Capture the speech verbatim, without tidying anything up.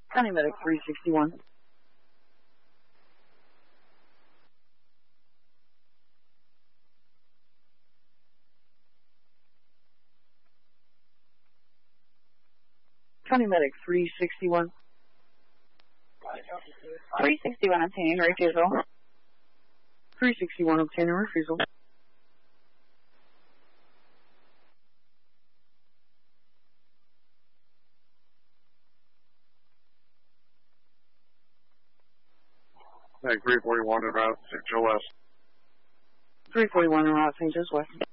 County Medic three sixty-one. County Medic three sixty-one. three sixty-one obtaining refusal. three sixty-one obtaining refusal. Medic three forty-one around Saint Joe West. three forty-one around Saint Joe West.